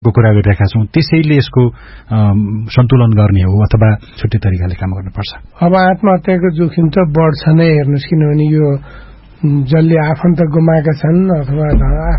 कुरा गरिरहेका छौँ, त्यसैले यसको सन्तुलन गर्ने हो अथवा छुट्टै तरिकाले काम गर्नुपर्छ? अब आत्महत्याको जोखिम त बढ्छ नै हेर्नुहोस्, किनभने यो जसले आफन्त गुमाएका छन् अथवा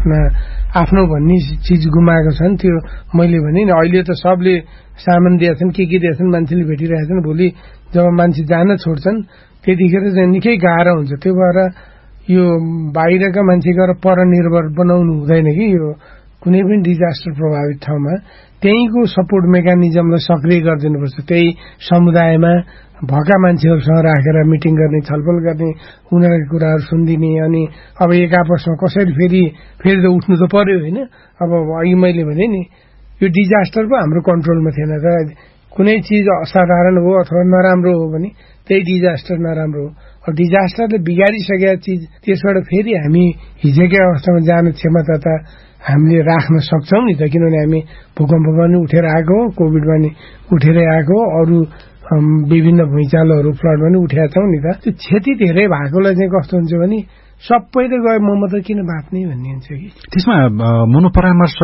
आफ्नो भन्ने चिज गुमाएका छन्, त्यो मैले भने नि अहिले त सबले सामान दिएछन्, के दिएछन्, मान्छेले भेटिरहेछन्। भोलि जब मान्छे जान छोड्छन् त्यतिखेर चाहिँ निकै गाह्रो हुन्छ। त्यो भएर यो बाहिरका मान्छे गएर परनिर्भर बनाउनु हुँदैन कि यो कुनै पनि डिजास्टर प्रभावित ठाउँमा त्यहीँको सपोर्ट मेकानिजमलाई सक्रिय गरिदिनुपर्छ। त्यही समुदायमा भएका मान्छेहरूसँग राखेर मिटिङ गर्ने, छलफल गर्ने, उनीहरूको कुराहरू सुनिदिने। अनि अब एक आपसमा कसरी फेरि त उठ्नु त पर्यो होइन। अब अघि मैले भने नि यो डिजास्टर पो हाम्रो कन्ट्रोलमा थिएन त। कुनै चिज असाधारण हो अथवा नराम्रो हो भने त्यही डिजास्टर नराम्रो हो। अब डिजास्टरले बिगारिसकेका चिज त्यसबाट फेरि हामी हिजोकै अवस्थामा जाने क्षमता त हामीले राख्न सक्छौँ नि त, किनभने हामी भूकम्प पनि उठेर आएको हो, कोभिड पनि उठेरै आएको हो, अरू विभिन्न भुइँचालोहरू फ्लड पनि उठेका छौँ नि त। त्यो क्षति धेरै भएकोलाई चाहिँ कस्तो हुन्छ भने सबै त गए म मात्रै किन बाँच्ने भन्ने हुन्छ कि। त्यसमा मनोपरामर्श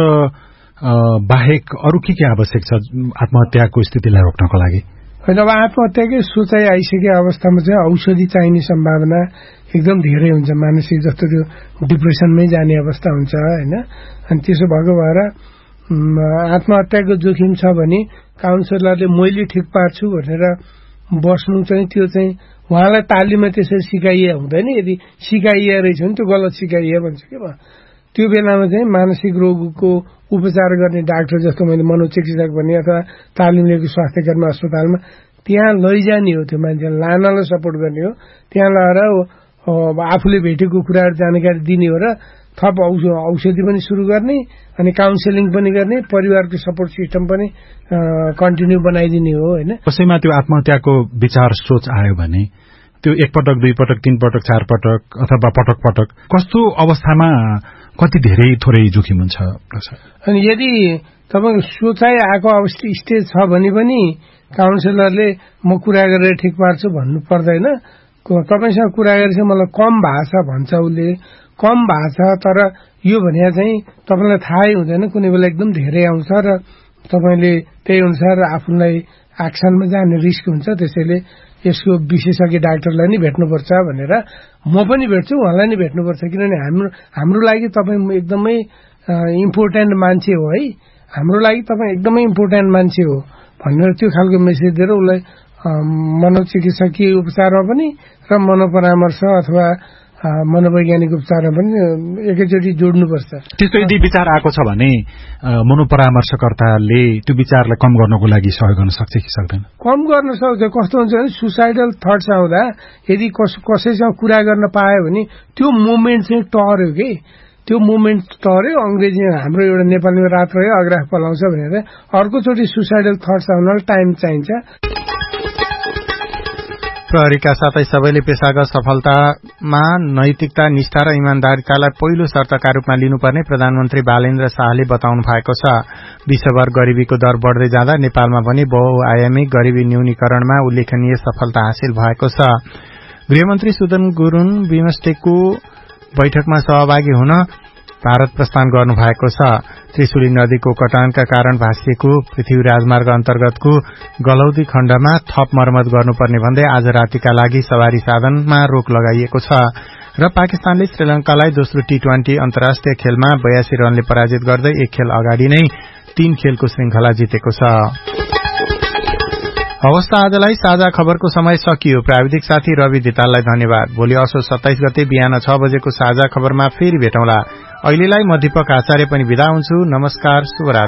बाहेक अरू के आवश्यक छ आत्महत्याको स्थितिलाई रोक्नको लागि? होइन, अब आत्महत्याकै सोचाइ आइसकेको अवस्थामा चाहिँ औषधि चाहिने सम्भावना एकदम धेरै हुन्छ। मानसिक जस्तो त्यो डिप्रेसनमै जाने अवस्था हुन्छ होइन। अनि त्यसो भएको भएर आत्महत्याको जोखिम छ भने काउन्सिलरले मैले ठिक पार्छु भनेर बस्नु चाहिँ त्यो चाहिँ उहाँलाई तालिममा त्यसरी सिकाइए हुँदैन। यदि सिकाइए रहेछ भने त्यो गलत सिकाइए भन्छ कि त्यो बेलामा चाहिँ मानसिक रोगको उपचार गर्ने डाक्टर जस्तो मैले मनोचिकित्सक भने अथवा तालिम लिएको स्वास्थ्य कर्मी अस्पतालमा त्यहाँ लैजाने हो। त्यो मान्छेलाई लानलाई सपोर्ट गर्ने हो। त्यहाँ लगाएर आफूले भेटेको कुराहरू जानकारी दिने हो र थप औषधि पनि सुरु गर्ने अनि काउन्सिलिङ पनि गर्ने, परिवारको सपोर्ट सिस्टम पनि कन्टिन्यू बनाइदिने हो होइन। कसैमा त्यो आत्महत्याको विचार सोच आयो भने त्यो एकपटक, दुई पटक, तीन पटक, चार पटक अथवा पटक पटक कस्तो अवस्थामा कति धेरै थोरै जोखिम हुन्छ? अनि यदि तपाईँको सोचाइ आएको अवस्था स्टेज छ भने पनि काउन्सिलरले म कुरा गरेर ठिक पार्छु भन्नु पर्दैन। तपाईँसँग कुरा गरेर चाहिँ मलाई कम भएको छ भन्छ उसले, कम भएको छ तर यो भने चाहिँ तपाईँलाई थाहै हुँदैन, कुनै बेला एकदम धेरै आउँछ र तपाईँले त्यही अनुसार आफूलाई एक्सनमा जाने रिस्क हुन्छ। त्यसैले यसको विशेषज्ञ डाक्टरलाई नै भेट्नुपर्छ भनेर म पनि भेट्छु, उहाँलाई नै भेट्नुपर्छ। किनभने हाम्रो लागि तपाईँ एकदमै इम्पोर्टेन्ट मान्छे हो है, हाम्रो लागि तपाईँ एकदमै इम्पोर्टेन्ट मान्छे हो भनेर त्यो खालको मेसेज दिएर उसलाई मनोचिकित्सकीय उपचारमा पनि र मनोपरामर्श अथवा मनोवैज्ञानिक उपचारमा पनि एकैचोटि जोड्नुपर्छ। त्यस्तो यदि विचार आएको छ भने मनोपरामर्शकर्ताले त्यो विचारलाई कम गर्नको लागि सहयोग गर्न सक्छ कि सक्दैन? कम गर्न सक्छ। कस्तो हुन्छ भने सुसाइडल थट्स आउँदा यदि कसैसँग कुरा गर्न पायो भने त्यो मोमेन्ट चाहिँ टर्यो कि, त्यो मोमेन्ट टर्यो। अंग्रेजी हाम्रो एउटा नेपालीमा रात रह्यो अग्राह पलाउँछ भनेर अर्कोचोटि सुसाइडल थट्स आउनलाई टाइम चाहिन्छ। प्रहरीका साथै सबैले पेशागत सफलतामा नैतिकता, निष्ठा र इमानदारितालाई पहिलो शर्तका रूपमा लिनुपर्ने प्रधानमन्त्री बालेन्द्र शाहले बताउनु भएको छ। विश्वभर गरिबीको दर बढ्दै जाँदा नेपालमा पनि बहुआयामिक गरिबी न्यूनीकरणमा उल्लेखनीय सफलता हासिल भएको छ। गृहमन्त्री सुदन गुरुङ बिमस्टेकको बैठकमा सहभागी हुन भारत प्रस्थान गर्नु भएको छ। त्रिशुली नदीको कटानका कारण भाँसिएको पृथ्वी राजमार्ग अन्तर्गतको गलौदी खण्डमा थप मर्मत गर्नुपर्ने भन्दै आज रातिका लागि सवारी साधनमा रोक लगाइएको छ र पाकिस्तानले श्रीलंकालाई दोस्रो टी20 अन्तर्राष्ट्रिय खेलमा 82 रनले पराजित गर्दै एक खेल अगाडि नै 3 खेलको श्रृंखला जितेको छ। हवस् त आजलाई साझा खबरको समय सकियो। प्राविधिक साथी रवि धिताललाई धन्यवाद। भोलि असोज 27 गते बिहान 6 बजेको साझा खबरमा फेरि भेटौँला। अहिलेलाई म दीपक आचार्य पनि बिदा हुन्छु। नमस्कार, शुभरात्रि।